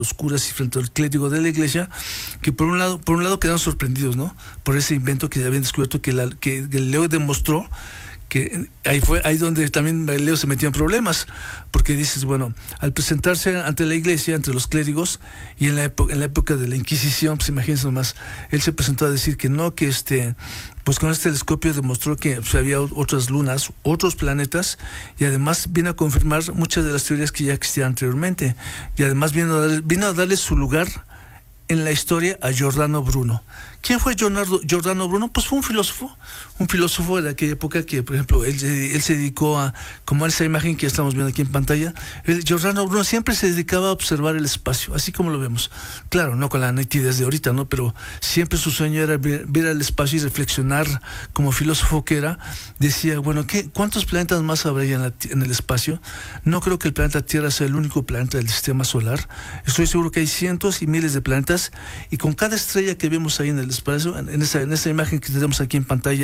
los curas y frente al clérigo de la iglesia, que por un lado quedaron sorprendidos, ¿no? Por ese invento que habían descubierto, que Galileo demostró, que ahí donde también Galileo se metía en problemas, porque dices, bueno, al presentarse ante la iglesia, ante los clérigos, y en la época de la Inquisición, pues imagínense nomás, él se presentó a decir que no, que pues con este telescopio demostró que pues, había otras lunas, otros planetas, y además vino a confirmar muchas de las teorías que ya existían anteriormente, y además vino a darle su lugar en la historia a Giordano Bruno. ¿Quién fue Giordano Bruno? Pues fue un filósofo de aquella época que, por ejemplo, él se dedicó a, como esa imagen que estamos viendo aquí en pantalla, Giordano Bruno siempre se dedicaba a observar el espacio, así como lo vemos. Claro, no con la nitidez de ahorita, ¿no? Pero siempre su sueño era ver el espacio y reflexionar, como filósofo que era. Decía, bueno, ¿cuántos planetas más habría en el espacio? No creo que el planeta Tierra sea el único planeta del sistema solar. Estoy seguro que hay cientos y miles de planetas, y con cada estrella que vemos ahí en el espacio, en esa imagen que tenemos aquí en pantalla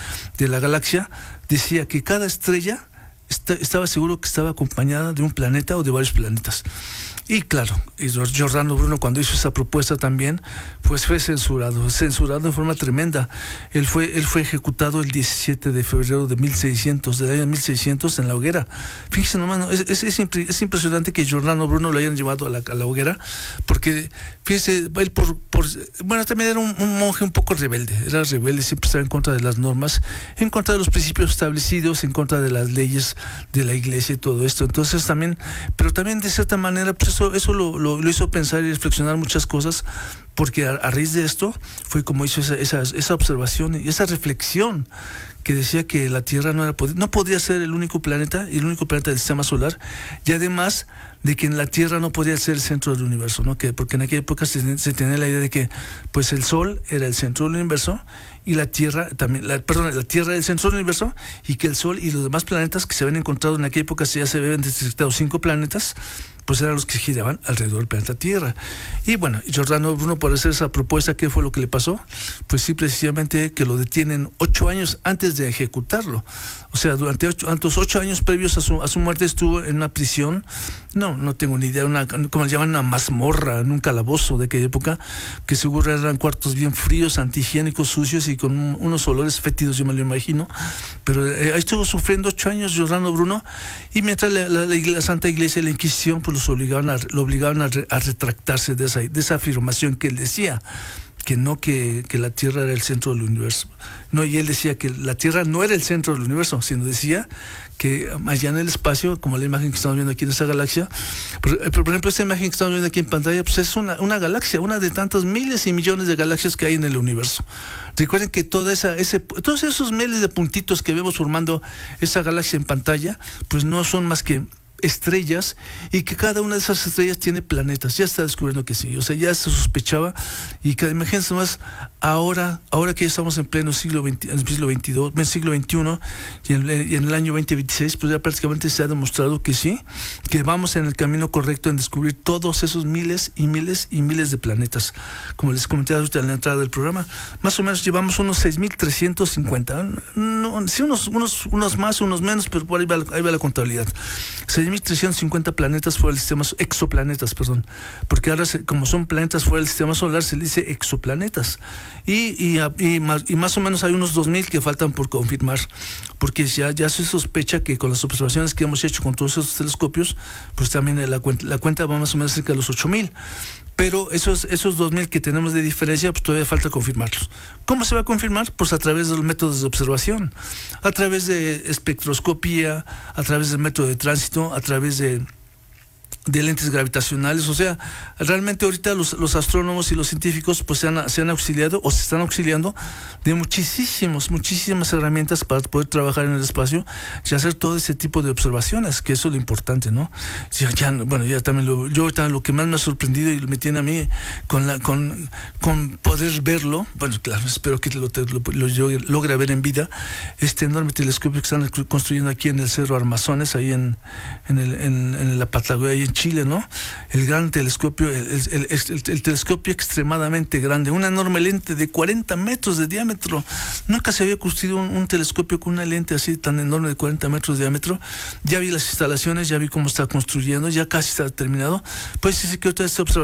de la galaxia, decía que cada estrella estaba seguro que estaba acompañada de un planeta o de varios planetas. Y claro, Giordano Bruno, cuando hizo esa propuesta también, pues fue censurado en forma tremenda. Él fue ejecutado el 17 de febrero del año 1600 en la hoguera. Fíjense nomás, ¿no? Es impresionante que Giordano Bruno lo hayan llevado a la hoguera, porque fíjense, él bueno, también era un monje un poco rebelde, siempre estaba en contra de las normas, en contra de los principios establecidos, en contra de las leyes de la iglesia y todo esto. Entonces también, pero también de cierta manera, pues eso lo hizo pensar y reflexionar muchas cosas, porque a raíz de esto fue como hizo esa observación y esa reflexión, que decía que la Tierra no podía ser el único planeta del sistema solar, y además de que en la Tierra no podía ser el centro del universo, ¿no? Porque en aquella época se tenía la idea de que pues el Sol era el centro del universo, y la Tierra también, la Tierra era el centro del universo, y que el Sol y los demás planetas que se habían encontrado en aquella época, ya se habían detectado 5 planetas, pues eran los que giraban alrededor del planeta Tierra. Y bueno, Giordano Bruno, por hacer esa propuesta, ¿qué fue lo que le pasó? Pues sí, precisamente que lo detienen 8 años antes de ejecutarlo. O sea, durante 8 años previos a su muerte estuvo en una prisión, no tengo ni idea, como le llaman, una mazmorra, en un calabozo de aquella época, que seguro eran cuartos bien fríos, antihigiénicos, sucios y con unos olores fétidos, yo me lo imagino. Pero ahí estuvo sufriendo 8 años Giordano Bruno, y mientras la Santa Iglesia y la Inquisición pues lo obligaban a retractarse de esa afirmación que él decía, que la Tierra era el centro del universo. No, y él decía que la Tierra no era el centro del universo, sino decía que allá en el espacio, como la imagen que estamos viendo aquí en esta galaxia, por ejemplo, esta imagen que estamos viendo aquí en pantalla, pues es una galaxia, una de tantos miles y millones de galaxias que hay en el universo. Recuerden que todos esos miles de puntitos que vemos formando esa galaxia en pantalla, pues no son más que estrellas, y que cada una de esas estrellas tiene planetas. Ya está descubriendo que sí, o sea, ya se sospechaba, y que imagínense más ahora que ya estamos en pleno siglo XXI y en el año 2026, pues ya prácticamente se ha demostrado que sí, que vamos en el camino correcto en descubrir todos esos miles y miles y miles de planetas. Como les comenté ahorita en la entrada del programa, más o menos llevamos unos 6.350, sí, unos más, unos menos, pero por ahí va la contabilidad. 6.350 planetas fuera del sistema, exoplanetas, perdón, porque ahora como son planetas fuera del sistema solar se le dice exoplanetas, y más o menos hay unos 2.000 que faltan por confirmar, porque ya se sospecha que con las observaciones que hemos hecho con todos esos telescopios, pues también la cuenta va más o menos cerca de los 8.000. Pero esos 2.000 que tenemos de diferencia, pues todavía falta confirmarlos. ¿Cómo se va a confirmar? Pues a través de los métodos de observación, a través de espectroscopía, a través del método de tránsito, a través de lentes gravitacionales. O sea, realmente ahorita los astrónomos y los científicos pues se han auxiliado o se están auxiliando de muchísimas herramientas para poder trabajar en el espacio y hacer todo ese tipo de observaciones, que eso es lo importante, ¿no? Ya también lo que más me ha sorprendido y me tiene a mí con poder verlo, bueno, claro, espero que lo logre ver en vida, este enorme telescopio que están construyendo aquí en el Cerro Armazones, ahí en la Patagonia, ahí en Chile, ¿no? El gran telescopio, el telescopio extremadamente grande, una enorme lente de 40 metros de diámetro. Nunca se había construido un telescopio con una lente así tan enorme de 40 metros de diámetro. Ya vi las instalaciones, ya vi cómo está construyendo, ya casi está terminado. Pues sí que otra vez esta observación